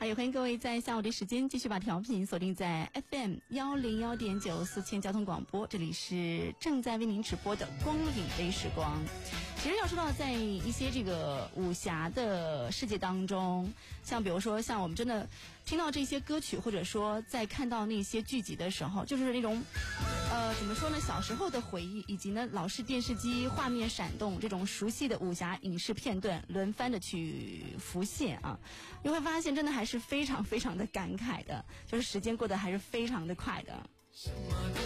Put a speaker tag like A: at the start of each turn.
A: 也欢迎各位在下午的时间继续把调频锁定在 FM101.9宿迁交通广播，这里是正在为您直播的光影微时光。其实要说到在一些这个武侠的世界当中，像比如说像我们真的听到这些歌曲，或者说在看到那些剧集的时候，就是那种怎么说呢，小时候的回忆，以及呢老式电视机画面闪动，这种熟悉的武侠影视片段轮番的去浮现啊，你会发现真的还是非常非常的感慨的，就是时间过得还是非常的快的。什么